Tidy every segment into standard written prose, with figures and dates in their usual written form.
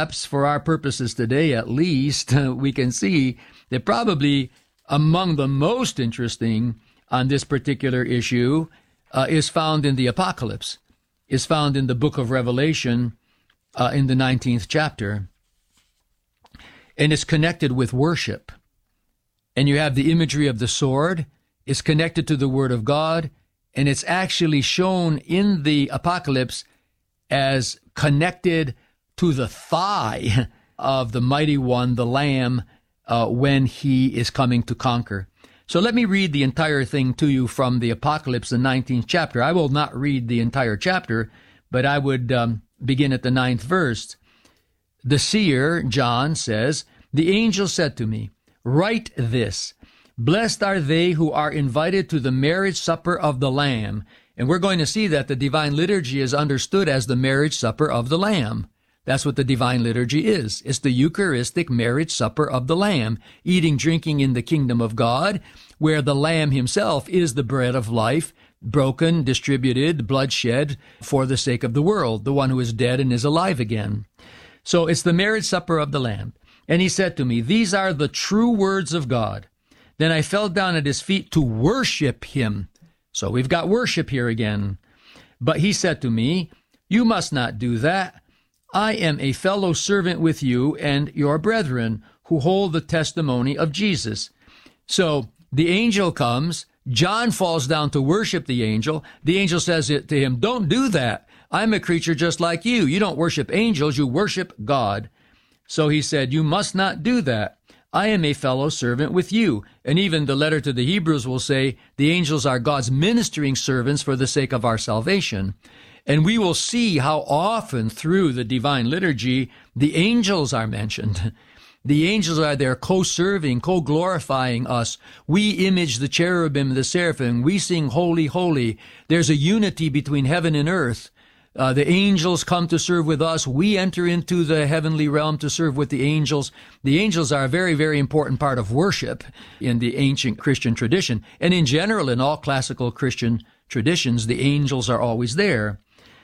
perhaps for our purposes today at least, we can see that probably among the most interesting on this particular issue is found in the Apocalypse, is found in the book of Revelation in the 19th chapter. And it's connected with worship. And you have the imagery of the sword. It's connected to the Word of God. And it's actually shown in the Apocalypse as connected to the thigh of the mighty one, the Lamb, when he is coming to conquer. So let me read the entire thing to you from the Apocalypse, the 19th chapter. I will not read the entire chapter, but I would begin at the 9th verse. The seer, John, says, "The angel said to me, write this, blessed are they who are invited to the marriage supper of the Lamb." And we're going to see that the divine liturgy is understood as the marriage supper of the Lamb. That's what the divine liturgy is. It's the Eucharistic marriage supper of the Lamb, eating, drinking in the kingdom of God, where the Lamb himself is the bread of life, broken, distributed, blood shed for the sake of the world, the one who is dead and is alive again. So it's the marriage supper of the Lamb. And he said to me, "These are the true words of God." Then I fell down at his feet to worship him. So we've got worship here again. But he said to me, "You must not do that. I am a fellow servant with you and your brethren who hold the testimony of Jesus." So the angel comes. John falls down to worship the angel. The angel says to him, "Don't do that. I'm a creature just like you. You don't worship angels, you worship God." So he said, "You must not do that. I am a fellow servant with you." And even the letter to the Hebrews will say, the angels are God's ministering servants for the sake of our salvation. And we will see how often through the divine liturgy, the angels are mentioned. The angels are there co-serving, co-glorifying us. We image the cherubim, the seraphim. We sing, "Holy, holy." There's a unity between heaven and earth. The angels come to serve with us. We enter into the heavenly realm to serve with the angels. The angels are a very, very important part of worship in the ancient Christian tradition. And in general, in all classical Christian traditions, the angels are always there.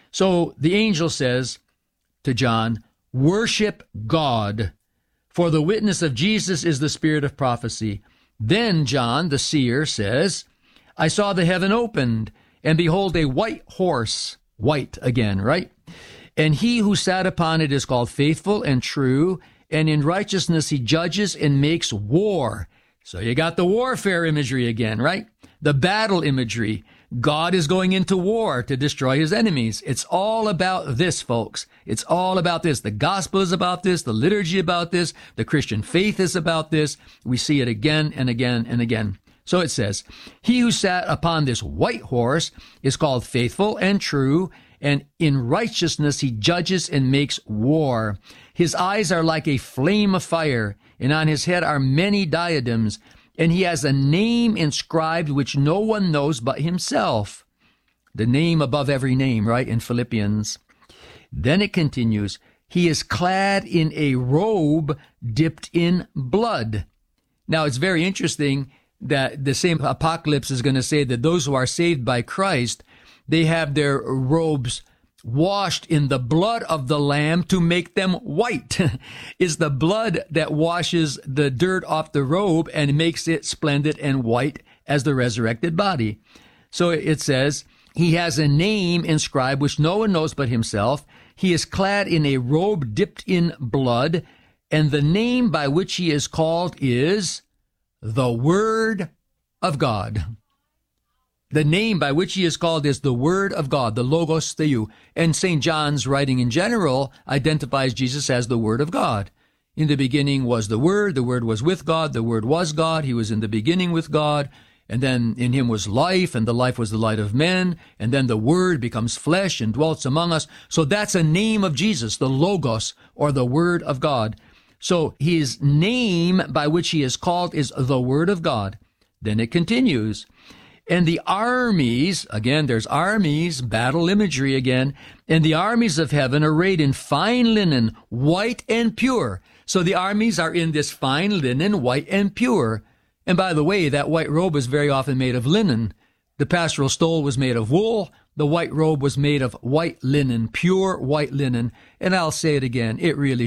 So the angel says to John, "Worship God, for the witness of Jesus is the spirit of prophecy." Then John, the seer, says, "I saw the heaven opened, and behold, a white horse." White again, right? "And he who sat upon it is called Faithful and True, and in righteousness he judges and makes war." So you got the warfare imagery again, right? The battle imagery. God is going into war to destroy his enemies. It's all about this, folks. It's all about this. The gospel is about this. The liturgy about this. The Christian faith is about this. We see it again and again and again. So it says, "He who sat upon this white horse is called Faithful and True, and in righteousness he judges and makes war. His eyes are like a flame of fire, and on his head are many diadems, and he has a name inscribed which no one knows but himself." The name above every name, right, in Philippians. Then it continues, "He is clad in a robe dipped in blood." Now, it's very interesting that the same Apocalypse is going to say that those who are saved by Christ, they have their robes washed in the blood of the Lamb to make them white. It's the blood that washes the dirt off the robe and makes it splendid and white as the resurrected body. So it says, "He has a name inscribed which no one knows but himself. He is clad in a robe dipped in blood, and the name by which he is called is the Word of God." The name by which he is called is the Word of God, the Logos Theou. And St. John's writing in general identifies Jesus as the Word of God. In the beginning was the Word was with God, the Word was God, he was in the beginning with God, and then in him was life, and the life was the light of men, and then the Word becomes flesh and dwells among us. So that's a name of Jesus, the Logos, or the Word of God. So his name by which he is called is the Word of God. Then it continues. "And the armies," again, there's armies, battle imagery again, "and the armies of heaven arrayed in fine linen, white and pure." So the armies are in this fine linen, white and pure. And by the way, that white robe is very often made of linen. The pastoral stole was made of wool. The white robe was made of white linen, pure white linen. And I'll say it again, it really